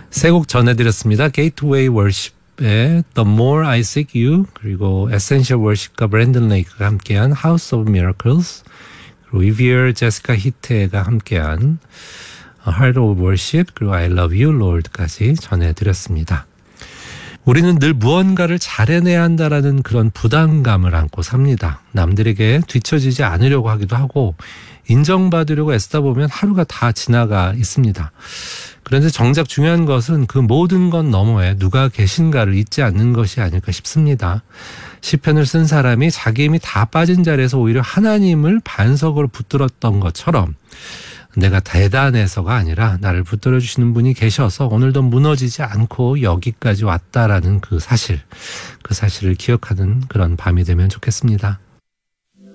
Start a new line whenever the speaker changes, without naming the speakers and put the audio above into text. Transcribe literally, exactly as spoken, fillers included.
세 곡 전해드렸습니다. Gateway Worship의 The More I Seek You, 그리고 Essential Worship과 브랜든 레이크가 함께한 House of Miracles, 그리고 이비얼 제시카 히테가 함께한 Heart of Worship, 그리고 I Love You Lord까지 전해드렸습니다. 우리는 늘 무언가를 잘해내야 한다라는 그런 부담감을 안고 삽니다. 남들에게 뒤처지지 않으려고 하기도 하고 인정받으려고 애쓰다 보면 하루가 다 지나가 있습니다. 그런데 정작 중요한 것은 그 모든 것 너머에 누가 계신가를 잊지 않는 것이 아닐까 싶습니다. 시편을 쓴 사람이 자기 힘이 다 빠진 자리에서 오히려 하나님을 반석으로 붙들었던 것처럼 내가 대단해서가 아니라 나를 붙들어 주시는 분이 계셔서 오늘도 무너지지 않고 여기까지 왔다라는 그 사실, 그 사실을 기억하는 그런 밤이 되면 좋겠습니다.